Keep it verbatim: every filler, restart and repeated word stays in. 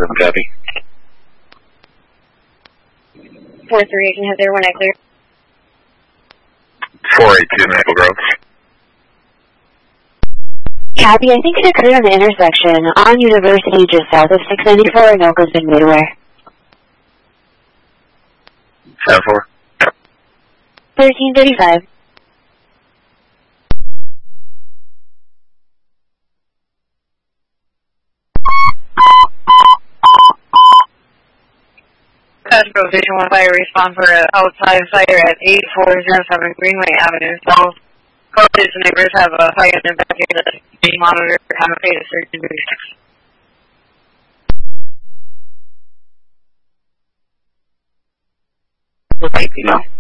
seven, copy. four three, I can have there when I clear. four eight two, Maple Grove. Copy, I think it occurred on the intersection on University just south of six ninety-four in Oakland Midway. seven four. thirteen thirty-five. Castro Vision one fire respond for an outside fire at eight four zero seven Greenway Avenue. So, college neighbors have a fire in their backyard that they monitor how to pay the search and rescue. No.